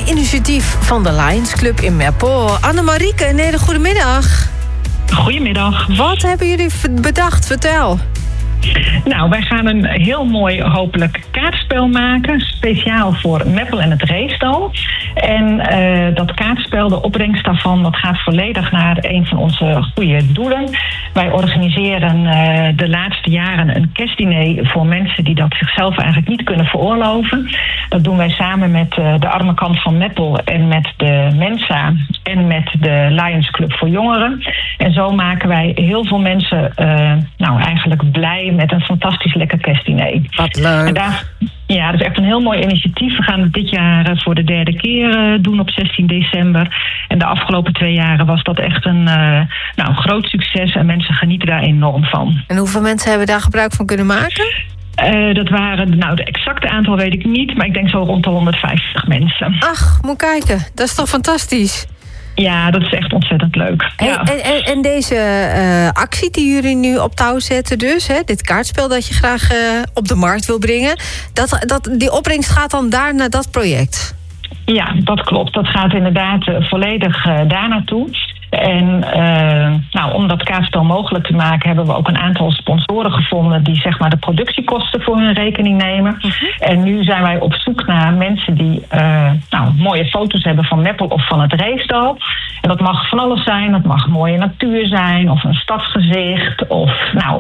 mooi initiatief van de Lions Club in Meppel. Annemarieke, een hele goede middag. Goedemiddag. Wat hebben jullie bedacht? Vertel. Nou, wij gaan een heel mooi, hopelijk, kaartspel maken. Speciaal voor Meppel en het Reesdal. En dat kaartspel, de opbrengst daarvan, dat gaat volledig naar een van onze goede doelen. Wij organiseren de laatste jaren een kerstdiner voor mensen die dat zichzelf eigenlijk niet kunnen veroorloven. Dat doen wij samen met de arme kant van Meppel en met de Mensa en met de Lions Club voor jongeren. En zo maken wij heel veel mensen eigenlijk blij met een fantastisch lekker kerstdiner. Wat leuk. Ja, dat is echt een heel mooi initiatief. We gaan het dit jaar voor de derde keer doen op 16 december. En de afgelopen 2 jaren was dat echt een groot succes. En mensen genieten daar enorm van. En hoeveel mensen hebben daar gebruik van kunnen maken? Dat waren, de exacte aantal weet ik niet. Maar ik denk zo rond de 150 mensen. Ach, moet kijken. Dat is toch fantastisch? Ja, dat is echt ontzettend leuk. Ja. En deze actie die jullie nu op touw zetten dus, dit kaartspel dat je graag op de markt wil brengen, die opbrengst gaat dan daar naar dat project? Ja, dat klopt. Dat gaat inderdaad volledig daar naartoe. En om dat kaartspel mogelijk te maken hebben we ook een aantal sponsoren gevonden die zeg maar de productiekosten voor hun rekening nemen. En nu zijn wij op zoek naar mensen die mooie foto's hebben van Meppel of van het Reesdal. En dat mag van alles zijn. Dat mag mooie natuur zijn of een stadsgezicht of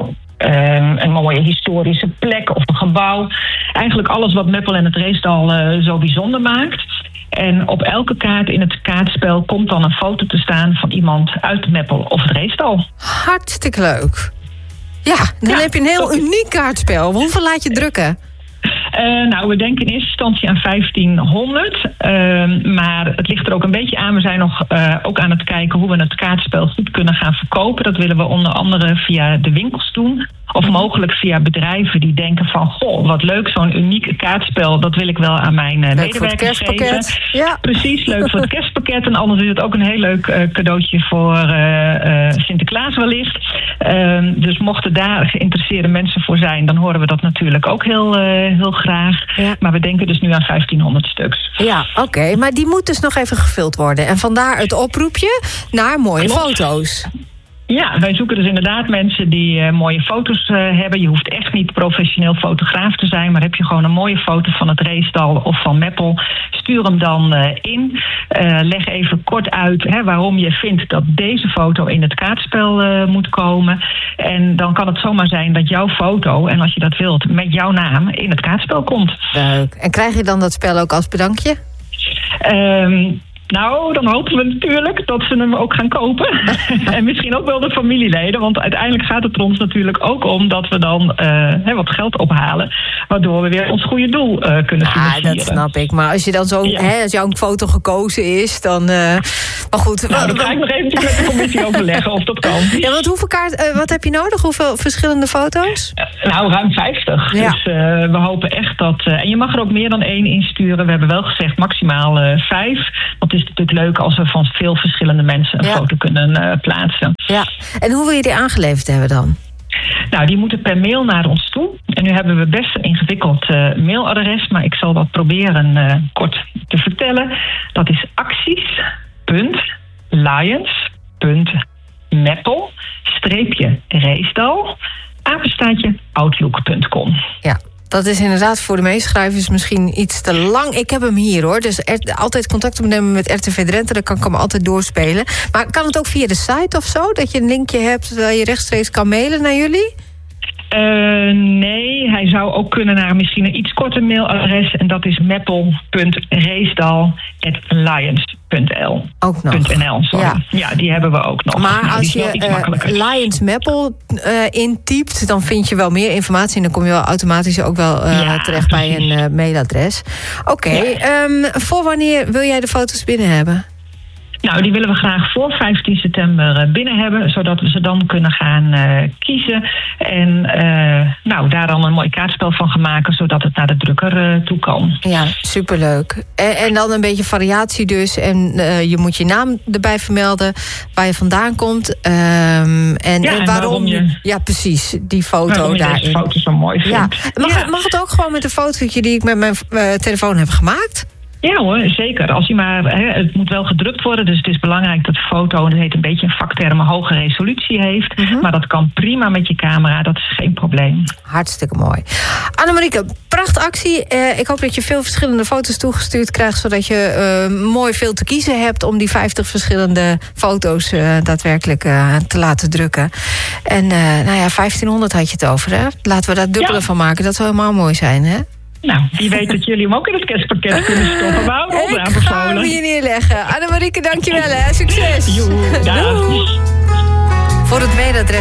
een mooie historische plek of een gebouw. Eigenlijk alles wat Meppel en het Reesdal zo bijzonder maakt. En op elke kaart in het kaartspel komt dan een foto te staan van iemand uit Meppel of het Reesdal. Hartstikke leuk. Ja, dan heb je een heel uniek kaartspel. Hoeveel laat je drukken? We denken in eerste instantie aan 1500. Maar het ligt er ook een beetje aan. We zijn nog ook aan het kijken hoe we het kaartspel goed kunnen gaan verkopen. Dat willen we onder andere via de winkels doen. Of mogelijk via bedrijven die denken van, goh, wat leuk, zo'n uniek kaartspel. Dat wil ik wel aan mijn medewerkers geven. Ja. Precies, leuk voor het kerstpakket. En anders is het ook een heel leuk cadeautje voor Sinterklaas wellicht. Dus mochten daar geïnteresseerde mensen voor zijn, dan horen we dat natuurlijk ook heel graag. Ja. Maar we denken dus nu aan 1500 stuks. Ja, oké. Maar die moet dus nog even gevuld worden. En vandaar het oproepje naar mooie foto's. Ja, wij zoeken dus inderdaad mensen die mooie foto's hebben. Je hoeft echt niet professioneel fotograaf te zijn, maar heb je gewoon een mooie foto van het Reesdal of van Meppel, stuur hem dan in. Leg even kort uit waarom je vindt dat deze foto in het kaartspel moet komen. En dan kan het zomaar zijn dat jouw foto, en als je dat wilt, met jouw naam in het kaartspel komt. Leuk. En krijg je dan dat spel ook als bedankje? Dan hopen we natuurlijk dat ze hem ook gaan kopen. En misschien ook wel de familieleden. Want uiteindelijk gaat het er ons natuurlijk ook om dat we dan wat geld ophalen. Waardoor we weer ons goede doel kunnen financieren. Ja, dat snap ik. Maar als je dan als jouw foto gekozen is, dan... maar goed. Dan ga ik nog eventjes met de commissie overleggen of dat kan. Ja, want hoeveel wat heb je nodig? Hoeveel verschillende foto's? Ruim 50. Ja. Dus we hopen echt dat... en je mag er ook meer dan 1 insturen. We hebben wel gezegd maximaal 5. Want het is natuurlijk leuk als we van veel verschillende mensen een foto kunnen plaatsen. Ja. En hoe wil je die aangeleverd hebben dan? Die moeten per mail naar ons toe. En nu hebben we best een ingewikkeld mailadres, maar ik zal dat proberen kort te vertellen. Dat is acties.lions.meppel-reesdal @outlook.com. Ja. Dat is inderdaad voor de meeste schrijvers misschien iets te lang. Ik heb hem hier hoor. Dus altijd contact opnemen met RTV Drenthe. Dan kan ik hem altijd doorspelen. Maar kan het ook via de site of zo? Dat je een linkje hebt waar je rechtstreeks kan mailen naar jullie? Nee, hij zou ook kunnen naar misschien een iets korter mailadres. En dat is meppel.reesdal@lions.nl. Ook nog. .nl, ja, die hebben we ook nog. Maar als je Lions Meppel intypt, dan vind je wel meer informatie. En dan kom je wel automatisch ook wel terecht bij een mailadres. Oké. Voor wanneer wil jij de foto's binnen hebben? Die willen we graag voor 15 september binnen hebben, zodat we ze dan kunnen gaan kiezen. En daar dan een mooi kaartspel van gaan maken, zodat het naar de drukker toe kan. Ja, superleuk. En dan een beetje variatie dus. En je moet je naam erbij vermelden, waar je vandaan komt. En waarom je... Ja, precies, die foto daarin. Waarom je deze foto zo mooi vindt. Ja. Mag het ook gewoon met een fotootje die ik met mijn telefoon heb gemaakt? Ja hoor, zeker. Als hij maar, het moet wel gedrukt worden, dus het is belangrijk dat de foto, dat heet een beetje een vakterm, een hoge resolutie heeft. Maar dat kan prima met je camera, dat is geen probleem. Hartstikke mooi. Annemarieke, prachtactie. Ik hoop dat je veel verschillende foto's toegestuurd krijgt, zodat je mooi veel te kiezen hebt om die 50 verschillende foto's daadwerkelijk te laten drukken. En 1500 had je het over, hè? Laten we daar dubbele van maken. Dat zou helemaal mooi zijn, hè? Nou, wie weet dat jullie hem ook in het kerstpakket kunnen stoppen. Ik ga hem hier neerleggen. Annemarieke, dankjewel, hè. Succes. Joe, Voor het mailadres